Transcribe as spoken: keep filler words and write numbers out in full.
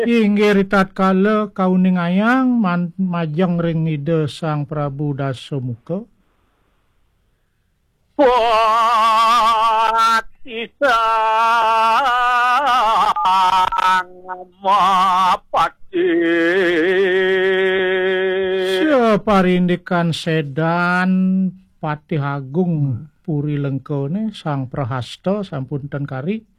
Inggih tatkala kauning ayang man, majeng ring ide Sang Prabu Dasamuka. Patisang mapati Saparindikan sedan Patih Agung Puri Lengkone Sang Prahasta sampun ten kari